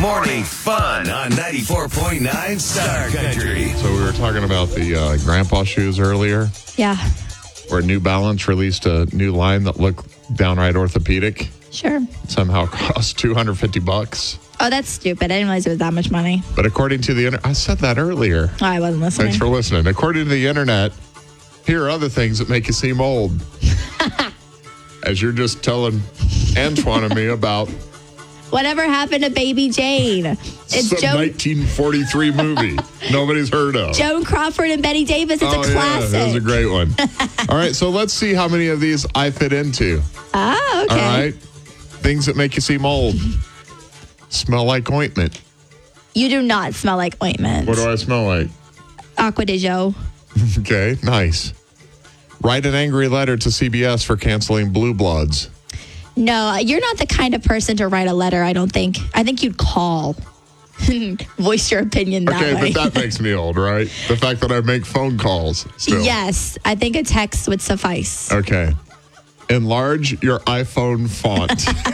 Morning fun on 94.9 Star Country. So we were talking about the grandpa shoes earlier, Yeah, where New Balance released a new line that looked downright orthopedic. sure. Somehow cost $250. Oh, that's stupid. I didn't realize it was that much money. But according to the internet, I said that earlier. Oh, I wasn't listening. Thanks for listening. According to the internet, here are other things that make you seem old. As you're just telling Antoine and me about Whatever happened to Baby Jane? It's some 1943 movie nobody's heard of. Joan Crawford and Betty Davis. It's a classic. Yeah, that was a great one. All right, so let's see how many of these I fit into. Oh, okay. All right. Things that make you seem old. Smell like ointment. You do not smell like ointment. What do I smell like? Aqua de Jo. Okay, nice. Write an angry letter to CBS for canceling Blue Bloods. No, you're not the kind of person to write a letter, I don't think. I think you'd call. Voice your opinion that way. Okay, but that makes me old, right? The fact that I make phone calls still. Yes, I think a text would suffice. Okay. Enlarge your iPhone font.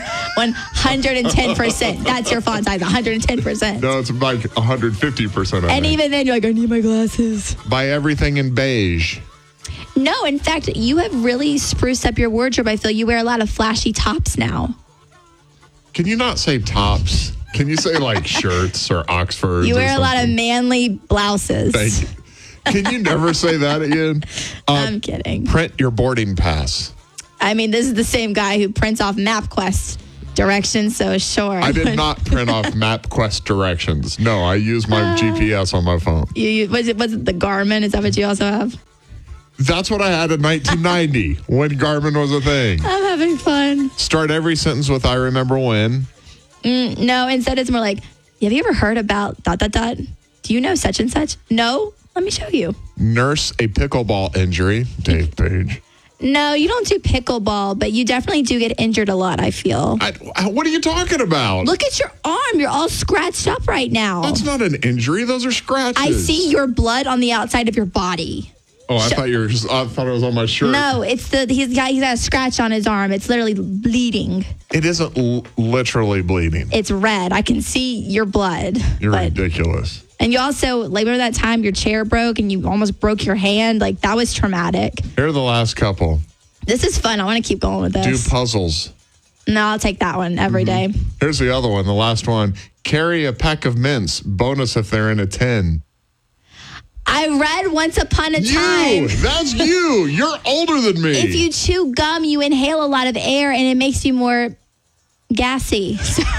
110%. That's your font size, 110%. No, it's like 150%. And even then, you're like, I need my glasses. Buy everything in beige. No, in fact, you have really spruced up your wardrobe. I feel you wear a lot of flashy tops now. Can you not say tops? Can you say like shirts or Oxfords? You or wear a lot of something? manly blouses. Thank you. Can you never say that again? I'm kidding. Print your boarding pass. I mean, this is the same guy who prints off MapQuest directions, so sure. I did not print off MapQuest directions. No, I use my GPS on my phone. Was it the Garmin? Is that what you also have? That's what I had in 1990 when Garmin was a thing. I'm having fun. Start every sentence with "I remember when." No, instead it's more like, have you ever heard about ... Do you know such and such? No? Let me show you. Nurse a pickleball injury. Dave Page. No, you don't do pickleball, but you definitely do get injured a lot, I feel. What are you talking about? Look at your arm. You're all scratched up right now. That's not an injury. Those are scratches. I see your blood on the outside of your body. Oh, I thought it was on my shirt. No, he's got a scratch on his arm. It's literally bleeding. It isn't literally bleeding. It's red. I can see your blood. You're ridiculous. And you also, like, remember that time your chair broke and you almost broke your hand? Like, that was traumatic. Here are the last couple. This is fun. I want to keep going with this. Do puzzles. No, I'll take that one every day. Here's the other one, the last one. Carry a pack of mints. Bonus if they're in a tin. I read Once Upon a Time. That's you. You're older than me. If you chew gum, you inhale a lot of air and it makes you more gassy.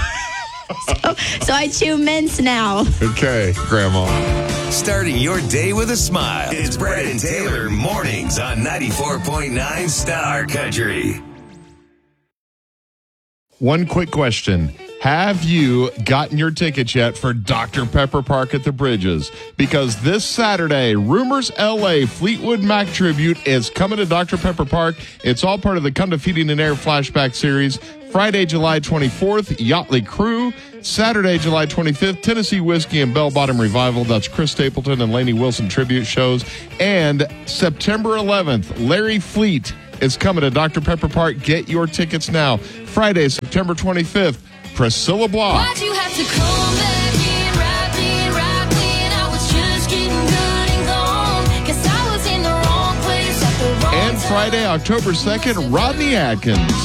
So I chew mints now. Okay, Grandma. Starting your day with a smile. It's Brad and Taylor mornings on 94.9 Star Country. One quick question. Have you gotten your tickets yet for Dr. Pepper Park at the Bridges? Because this Saturday, Rumors LA Fleetwood Mac Tribute is coming to Dr. Pepper Park. It's all part of the Come to Feeding and Air flashback series. Friday, July 24th, Yachtly Crew. Saturday, July 25th, Tennessee Whiskey and Bell Bottom Revival. That's Chris Stapleton and Lainey Wilson tribute shows. And September 11th, Larry Fleet is coming to Dr. Pepper Park. Get your tickets now. Friday, September 25th, Priscilla Block. Why'd you have to come back in right when I was just getting good and gone? 'Cause I was in the wrong place at the wrong time. And Friday, October 2nd, Rodney Atkins.